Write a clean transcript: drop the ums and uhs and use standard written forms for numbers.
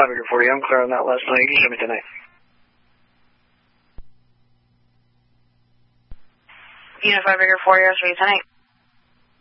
Victor 40, I'm clear on that last night. You can show me tonight. Unit 5 Victor 40, I'll show you tonight.